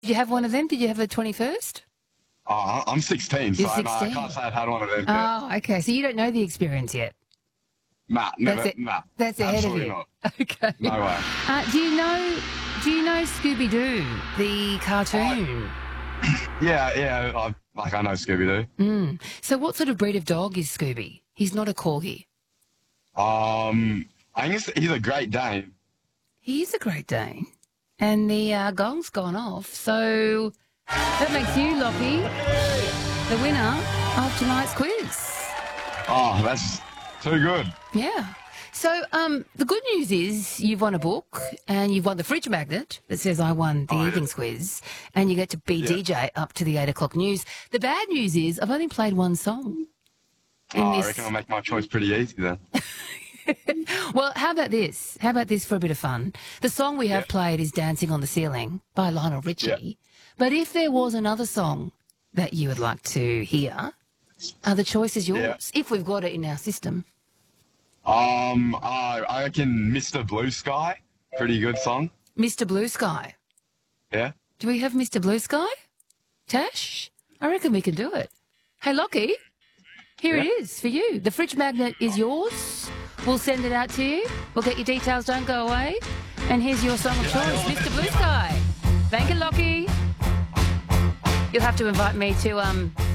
Did you have one of them? Did you have a 21st? Oh, I'm 16, so You're I 16? can't say I've had one of them yet. Oh, okay. So you don't know the experience yet. Nah, never. That's it. Nah, That's ahead of absolutely you. not. Okay. No way. Do you know Scooby-Doo, the cartoon? Yeah. I know Scooby-Doo. So what sort of breed of dog is Scooby? He's not a corgi. I think he's a Great Dane. He is a Great Dane. And the gong's gone off. So that makes you, Lockie, the winner of tonight's quiz. Oh, that's too good. Yeah. So the good news is you've won a book and you've won the fridge magnet that says I won the evenings quiz, and you get to be DJ up to the 8 o'clock news. The bad news is I've only played one song. I reckon I'll make my choice pretty easy then. Well, how about this? How about this for a bit of fun? The song we have played is Dancing on the Ceiling by Lionel Richie. Yeah. But if there was another song that you would like to hear, the choice is yours, if we've got it in our system. I reckon Mr. Blue Sky, pretty good song. Mr. Blue Sky. Yeah. Do we have Mr. Blue Sky? Tash? I reckon we can do it. Hey, Lockie, here it is for you. The fridge magnet is yours. We'll send it out to you. We'll get your details, don't go away. And here's your song of choice, Mr. Blue Sky. Thank you, Lockie. You'll have to invite me to